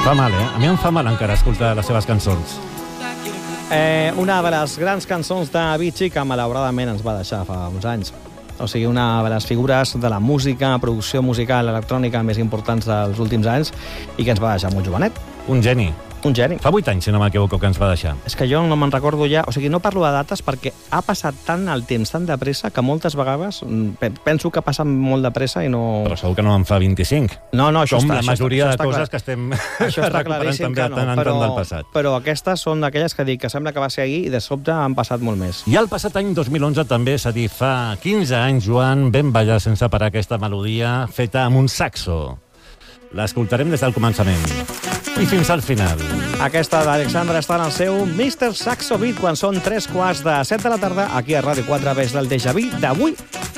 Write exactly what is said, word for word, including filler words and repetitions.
Fa mal, eh? A mi em fa mal encara escoltar les seves cançons. Eh, una de les grans cançons de Avicii que malauradament ens va deixar fa uns anys. O sigui, una de les figures de la música, producció musical electrònica més importants dels últims anys i que ens va deixar molt jovenet. Un geni. Un geni. Fa vuit anys, si no m'equivoco, que ens va deixar. És que jo no me'n recordo ja... O sigui, no parlo de dates perquè ha passat tant el temps, tan de pressa, que moltes vegades penso que passa molt de pressa i no... Però segur que no en fa vint-i-cinc. No, no, això Com està... la majoria això de coses clar. que estem això està recuperant també que no, no, tant en però, tant del passat. Però aquestes són d'aquelles que dic que sembla que va ser ahir i de sobte han passat molt més. I el passat any dos mil onze també, és a dir, fa quinze anys, Joan, vam ballar sense parar aquesta melodia feta amb un saxo. L'escoltarem des del començament i fins al final. Aquesta d'Alexandra està en el seu mister Saxo Beat quan són tres quarts de set de la tarda aquí a Ràdio quatre des del Déjà Vu d'avui.